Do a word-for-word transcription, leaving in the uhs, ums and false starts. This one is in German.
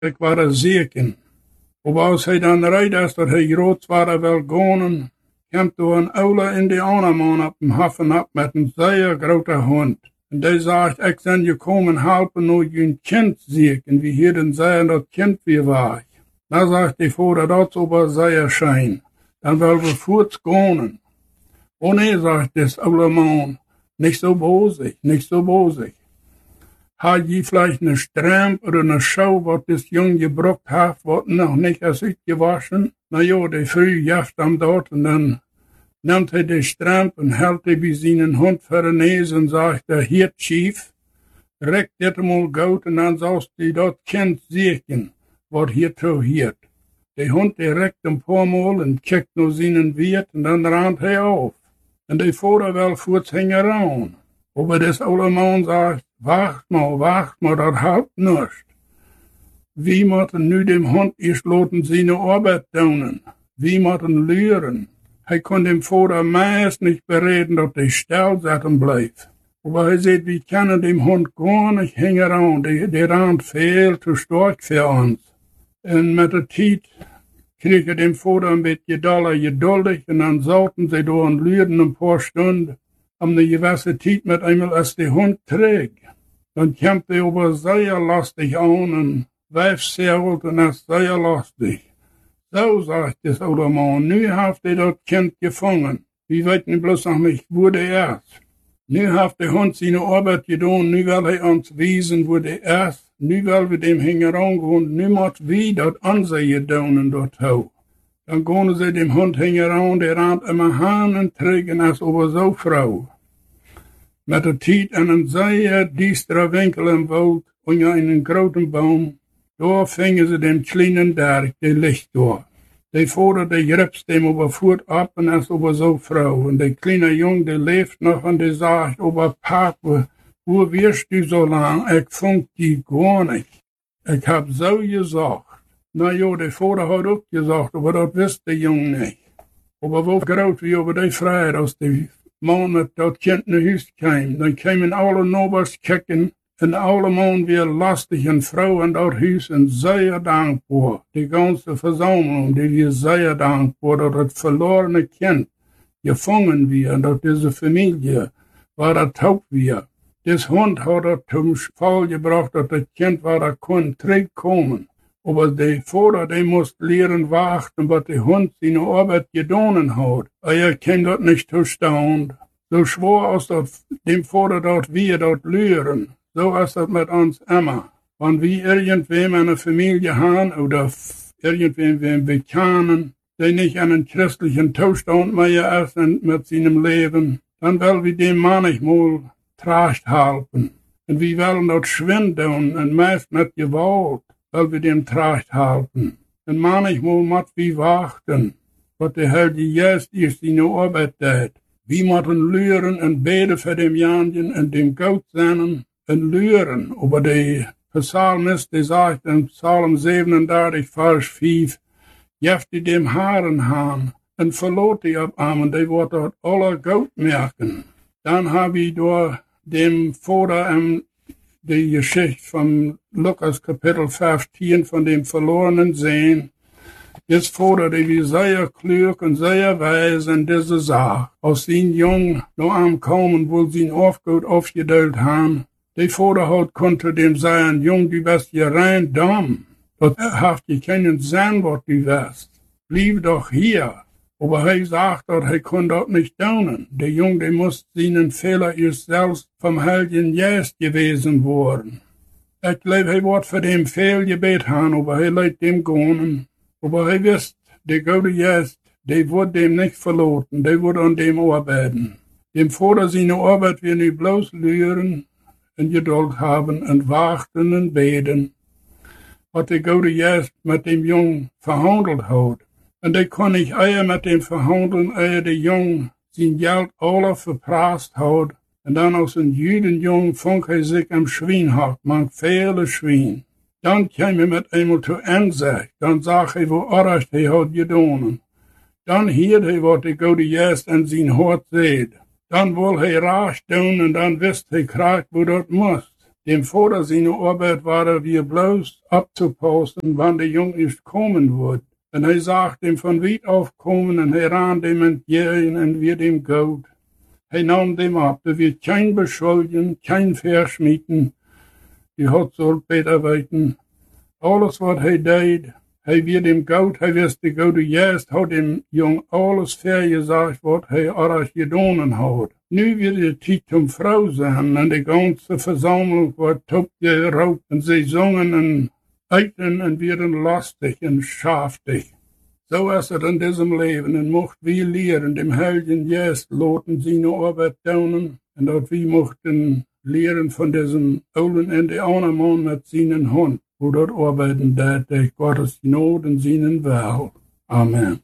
ik war zeker. Aber als hij dan reed, als dat hij groot was wel gonen, kwam er een oude Indianerman op dem Hafen ab met een zeer grote hond. En die sagt, ik ben gekommen helpen nur je kind zieken, wie hier den zeien dat kind weer war. Dan sagt die Vater, dat is aber sehr schön. Dan willen we voorts gonen. Oh nee, sagt des oude man, nicht so bosig, nicht so bosig. Hat je vielleicht eine Stramp oder eine Schau, was das Jung gebrockt hat, was noch nicht als ich gewaschen? Na ja, die früh jaft am dort und dann nimmt er die Stramp und hält er bei seinen Hund vor den Nase und sagt, der hier Chief, reckt dit mal gut und dann sagst du, dort Kind siegen, was hier zu hiert. Der Hund, der reckt ein paar Mal und kickt nur seinen Wirt und dann rannt er auf. Und der Vater will kurz hängen ran. Aber das alte Mann sagt, wacht mal, wacht mal, das halt nicht. Wie müssen nu dem Hund geschloten seine Arbeit tun? Wie müssen lehren? Er kann dem Vater meist nicht bereden, dass der still sitzen bleibt. Aber er sagt, wir können dem Hund gar nicht hängen ran, der, der rennt viel zu stark für uns. Und mit der Zeit kriegt er dem Vater ein bisschen doller geduldig und dann sollten sie da und lehren ein paar Stunden. Am eine gewisse Zeit mit einmal, als der Hund trägt. Dann kommt er aber sehr lustig an und weift sehr gut und ist sehr lustig. So, sagt das alte Mann, nu hat er das Kind gefangen. Wir wissen bloß noch nicht, wo der ist. Nu hat der Hund seine Arbeit getan, nu will er uns wiesen, wo der ist. Nu will wir dem hängen rangehen, nu muss wir das ansehen tun dort ho. Dann gehen sie dem Hund hängen ran, der rennt immer Hahn und trägen als aber so Frau. Mit der Zeit an einem sehr düsteren Winkel im Wald, unter einem großen Baum, da fingen sie den kleinen Berg, der Licht durch. Der Vater, der gripst dem aber fort ab und ist aber so Frau. Und der kleine Junge, der lebt noch und der sagt, aber Papa, wo wirst du so lang? Ich funk die gar nicht. Ich hab so gesagt. Na ja, der Vater hat auch gesagt, aber das wisst der Junge nicht. Aber wo groß wie über die Freiheit aus dem Mann mit das Kind nach Hause kam, dann kamen alle Nobers kicken und alle Mann wir lastig und Frau in das Haus und sehr dankbar. Die ganze Versammlung, die wir sehr dankbar, dass das verlorene Kind gefangen wir und dass diese Familie war das taub wir. Das Hund hat das zum Fall gebracht, dass das Kind war, da konnte zurückkommen. Aber der Vater, der muss lernen warten, was der Hund seine Arbeit getan hat. Er kann das nicht verstehen. So schwer aus dem Vater dort wir dort lernen. So ist das mit uns immer. Wenn wir irgendwem eine Familie haben oder irgendwem wir kennen, der nicht einen christlichen Zustand mehr ist mit seinem Leben, dann wollen wir dem manchmal Tracht halten. Und wir wollen dort schwinden und meist mit Gewalt, weil wir dem Tracht halten. Und manchmal muss wir warten, was der Heilige jetzt ist, die nur Arbeit tät. Wir müssen lernen und beten für dem Janchen und dem Gott sein und lernen. Aber der Psalmist, der sagt in Psalm siebenunddreißig, Vers fünf, jeft die dem Haaren haben und verlot die ab Armen, die wird dort alle Gott merken. Dann habe ich durch dem Vater ähm, die Geschichte von Lukas Kapitel fünfzehn von dem verlorenen Sehen. Das Vater, der wie sehr klug und sehr weise in dieser Sache, aus den Jungen noch am kommen, wo sie ihn aufgut aufgedeilt haben. Der Vater hat konnte dem sagen, Jung, du bist ja rein dumm. Das hat dir keinen Sinn, was du wirst. Blieb doch hier. Aber er sagt, dass er kann das nicht tun. Der Junge, der muss seinen Fehler erst selbst vom Heiligen Geist gewesen worden. Ich glaube, er wird für den Fehlgebet haben, aber er lässt dem gehen. Aber er wisst, der gute Geist, der wird dem nicht verloren, der wird an dem arbeiten. Dem Vater seine Arbeit wir nicht bloß lehren und Geduld haben und warten und beten, was der gute Geist mit dem Jungen verhandelt hat. Und ich kann nicht eher mit dem verhandeln, eher der Jung sein Geld alle verprasst hat. Und dann aus einem Judenjungen fängt er sich am Schwein hat, man viele Schwein. Dann käme er mit einmal zu Einsicht, dann sagt er, wo Arsch er hat getan. Dann hielt er, was der gute Geist an sein Hort sieht. Dann will er rasch tun und dann wisst er, kriegt, wo das muss. Dem Vater seine Arbeit war er wie bloß abzupassen, wann der Jung ist kommen wird. Und er sagt ihm von weit auf kommen und er ran dem entgegen und wird ihm gut. Er nahm dem ab, er wird kein beschuldigen, kein verschmieden. Die hat soll besser weiten. Alles, was er deed, er wird ihm gut, er wird die gute Jest, hat dem Jung alles fair gesagt, was er alles getan hat. Nu wird die Zeit zum Frau sein, und die ganze Versammlung wird top geraubt, und sie singen und eiten und werden lastig und schaftig. So ist es in diesem Leben, und mocht wir lehren, dem Heiligen Geist loten seine Arbeit tun, und dass wir mochten lehren von diesem Olden Indianermann mit seinen Hund, wo dort arbeiten, der Gottes Gnade und seinen Will. Amen.